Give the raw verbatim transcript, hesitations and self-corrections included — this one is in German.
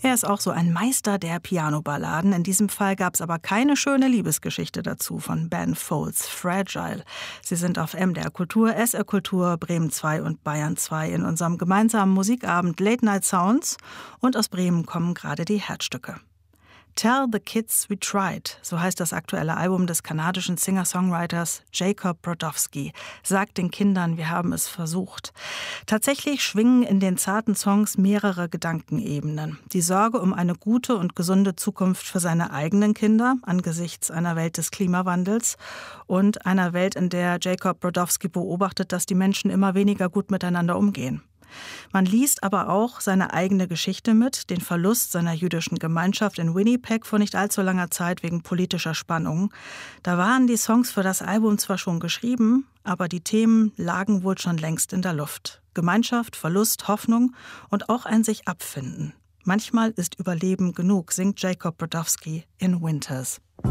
Er ist auch so ein Meister der Pianoballaden. In diesem Fall gab es aber keine schöne Liebesgeschichte dazu von Ben Folds Fragile. Sie sind auf M D R Kultur, S R Kultur, Bremen zwei und Bayern zwei in unserem gemeinsamen Musikabend Late Night Sounds. Und aus Bremen kommen gerade die Herzstücke. Tell the Kids We Tried, so heißt das aktuelle Album des kanadischen Singer-Songwriters Jacob Brodowski. Sagt den Kindern, wir haben es versucht. Tatsächlich schwingen in den zarten Songs mehrere Gedankenebenen. Die Sorge um eine gute und gesunde Zukunft für seine eigenen Kinder angesichts einer Welt des Klimawandels und einer Welt, in der Jacob Brodowski beobachtet, dass die Menschen immer weniger gut miteinander umgehen. Man liest aber auch seine eigene Geschichte mit, den Verlust seiner jüdischen Gemeinschaft in Winnipeg vor nicht allzu langer Zeit wegen politischer Spannungen. Da waren die Songs für das Album zwar schon geschrieben, aber die Themen lagen wohl schon längst in der Luft. Gemeinschaft, Verlust, Hoffnung und auch ein sich abfinden. Manchmal ist Überleben genug, singt Jacob Brodowski in Winters.